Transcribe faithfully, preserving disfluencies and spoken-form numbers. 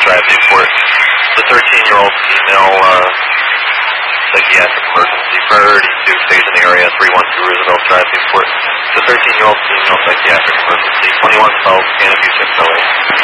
Drive, Newport. The thirteen-year-old female uh, psychiatric emergency. Priority two, stays in the area, three one two Roosevelt Drive, Newport. The thirteen-year-old female psychiatric emergency. twenty-one twelve, Canopy six oh eight.